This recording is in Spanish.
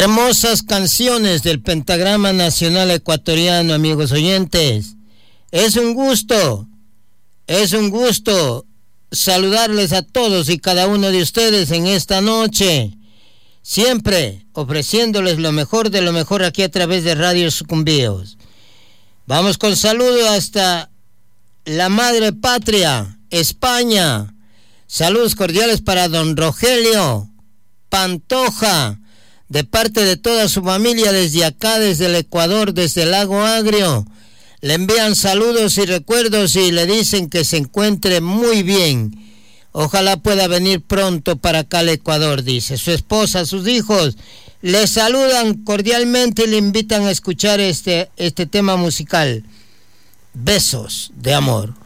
Hermosas canciones del Pentagrama Nacional Ecuatoriano, amigos oyentes. Es un gusto saludarles a todos y cada uno de ustedes en esta noche, siempre ofreciéndoles lo mejor de lo mejor aquí a través de Radio Sucumbíos. Vamos con saludo hasta la madre patria, España. Saludos cordiales para don Rogelio Pantoja, de parte de toda su familia desde acá, desde el Ecuador, desde el Lago Agrio. Le envían saludos y recuerdos y le dicen que se encuentre muy bien. Ojalá pueda venir pronto para acá al Ecuador, dice. Su esposa, sus hijos, le saludan cordialmente y le invitan a escuchar este tema musical. Besos de amor.